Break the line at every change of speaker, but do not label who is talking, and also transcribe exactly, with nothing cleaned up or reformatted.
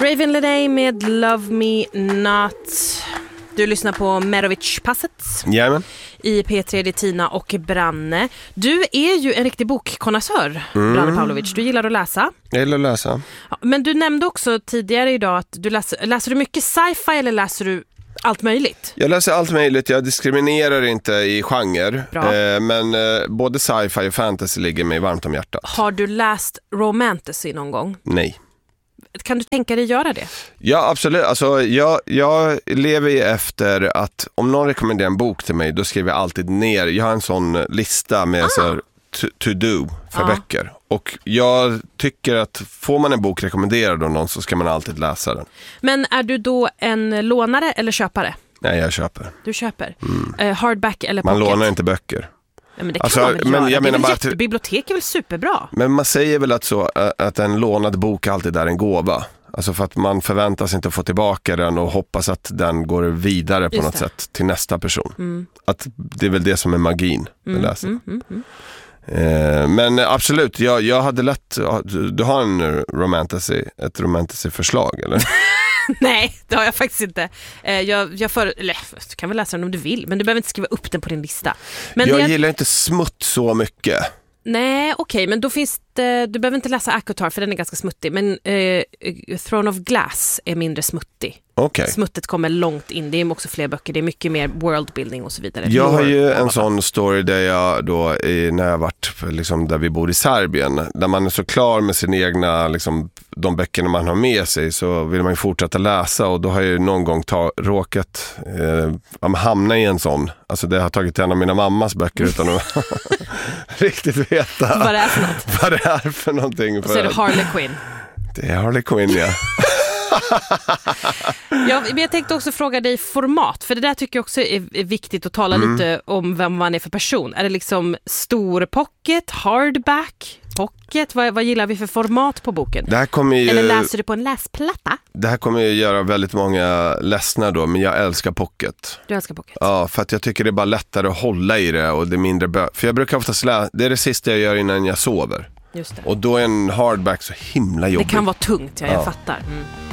Raven Leday med Love Me Not. Du lyssnar på Merovic-passet.
Jajamän.
I P tre, det Tina och Branne. Du är ju en riktig bokkonnässör, mm. Branne Pavlovic. Du gillar att läsa.
Jag gillar att läsa.
Ja, men du nämnde också tidigare idag att du läser, läser du mycket sci-fi eller läser du allt möjligt?
Jag läser allt möjligt. Jag diskriminerar inte i genre. Eh, men eh, både sci-fi och fantasy ligger mig varmt om hjärtat.
Har du läst romantasy någon gång?
Nej.
Kan du tänka dig göra det?
Ja, absolut. Alltså, jag, jag lever ju efter att om någon rekommenderar en bok till mig, då skriver jag alltid ner. Jag har en sån lista med ah. så här, to, to do för ah. böcker. Och jag tycker att får man en bok rekommenderad av någon så ska man alltid läsa den.
Men är du då en lånare eller köpare?
Nej, jag köper.
Du köper?
Mm.
Uh, hardback eller pocket?
Man lånar inte böcker.
Ja, men det kan
alltså,
man väl
men
göra.
jag
det är
menar
väl
bara
jätte... Bibliotek är väl superbra.
Men man säger väl att, så, att en lånad bok alltid är en gåva. Alltså för att man förväntar sig inte att få tillbaka den och hoppas att den går vidare på
Just
något
det.
sätt till nästa person.
Mm.
Att det är väl det som är magin med
mm,
läsning.
mm, mm,
mm. eh, Men absolut, jag, jag hade lätt... Du har en romantasy, ett romantasy-förslag, eller?
Nej, det har jag faktiskt inte. Jag, jag för, eller, du kan väl läsa den om du vill, men du behöver inte skriva upp den på din lista. Men
jag,
jag
gillar inte smutt så mycket.
Nej, okej, okay, men då finns det, du behöver inte läsa ACOTAR för den är ganska smuttig, men eh, Throne of Glass är mindre smuttig.
Okay.
Smuttet kommer långt in, det är också fler böcker, det är mycket mer worldbuilding och så vidare.
Jag har ju
Lore,
en sån story där jag då, i, när jag varit liksom, där vi bor i Serbien, där man är så klar med sin egna, liksom, de böckerna man har med sig, så vill man ju fortsätta läsa, och då har jag ju någon gång ta, råkat eh, hamna i en sån, alltså det har tagit en av mina mammas böcker utan att riktigt veta
vad det är för något.
Vad det är för någonting.
Och så är det Harley Quinn.
Det är Harley Quinn, ja.
Ja, men jag tänkte också fråga dig format, för det där tycker jag också är viktigt att tala mm. lite om vem man är för person. Är det liksom stor pocket, hardback, pocket? Vad, vad gillar vi för format på boken?
Det här kommer ju,
eller läser du på en läsplatta?
Det här kommer ju göra väldigt många ledsna då, men jag älskar pocket.
Du älskar pocket?
Ja, för att jag tycker det är bara lättare att hålla i det, och det är mindre bö- För jag brukar ofta läsa, det är det sista jag gör innan jag sover.
Just det.
Och då är en hardback så himla jobbig.
Det kan vara tungt, ja, jag
ja.
fattar. Mm.